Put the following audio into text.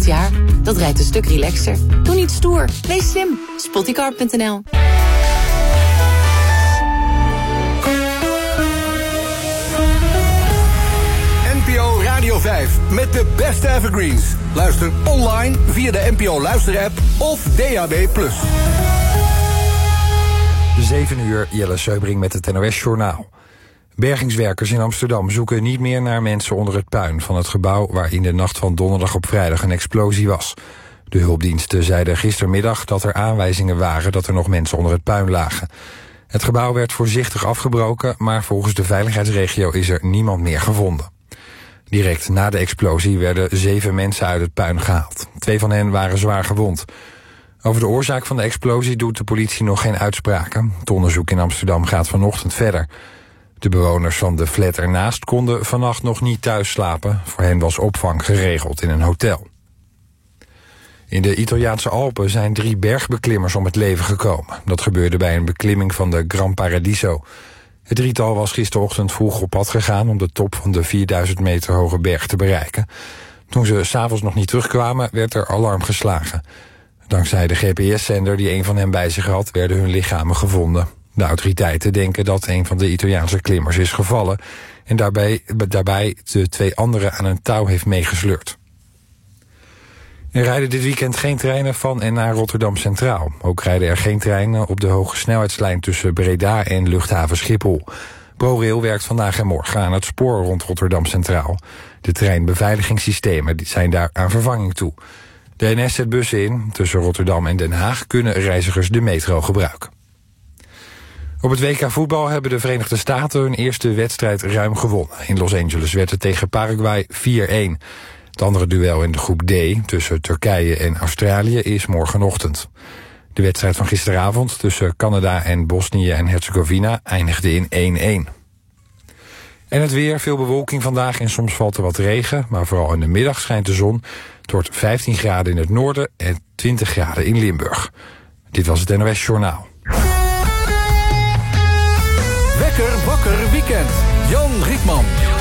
dit jaar? Dat rijdt een stuk relaxer. Doe niet stoer. Wees slim. Spottycar.nl. NPO Radio 5 met de beste evergreens. Luister online via de NPO Luisterapp of DAB+. 7 uur, Jelle Seubring met het NOS Journaal. Bergingswerkers in Amsterdam zoeken niet meer naar mensen onder het puin van het gebouw waar in de nacht van donderdag op vrijdag een explosie was. De hulpdiensten zeiden gistermiddag dat er aanwijzingen waren dat er nog mensen onder het puin lagen. Het gebouw werd voorzichtig afgebroken, maar volgens de veiligheidsregio is er niemand meer gevonden. Direct na de explosie werden 7 mensen uit het puin gehaald. 2 van hen waren zwaar gewond. Over de oorzaak van de explosie doet de politie nog geen uitspraken. Het onderzoek in Amsterdam gaat vanochtend verder. De bewoners van de flat ernaast konden vannacht nog niet thuis slapen. Voor hen was opvang geregeld in een hotel. In de Italiaanse Alpen zijn 3 bergbeklimmers om het leven gekomen. Dat gebeurde bij een beklimming van de Gran Paradiso. Het drietal was gisterochtend vroeg op pad gegaan om de top van de 4000 meter hoge berg te bereiken. Toen ze 's avonds nog niet terugkwamen, werd er alarm geslagen. Dankzij de GPS-zender die een van hen bij zich had, werden hun lichamen gevonden. De autoriteiten denken dat een van de Italiaanse klimmers is gevallen en daarbij de 2 anderen aan een touw heeft meegesleurd. Er rijden dit weekend geen treinen van en naar Rotterdam Centraal. Ook rijden er geen treinen op de hoge snelheidslijn tussen Breda en luchthaven Schiphol. ProRail werkt vandaag en morgen aan het spoor rond Rotterdam Centraal. De treinbeveiligingssystemen zijn daar aan vervanging toe. De NS zet bussen in. Tussen Rotterdam en Den Haag kunnen reizigers de metro gebruiken. Op het WK voetbal hebben de Verenigde Staten hun eerste wedstrijd ruim gewonnen. In Los Angeles werd het tegen Paraguay 4-1. Het andere duel in de groep D tussen Turkije en Australië is morgenochtend. De wedstrijd van gisteravond tussen Canada en Bosnië en Herzegovina eindigde in 1-1. En het weer, veel bewolking vandaag en soms valt er wat regen, maar vooral in de middag schijnt de zon. Het wordt 15 graden in het noorden en 20 graden in Limburg. Dit was het NOS Journaal. Wekker wakker weekend. Jan Riekman.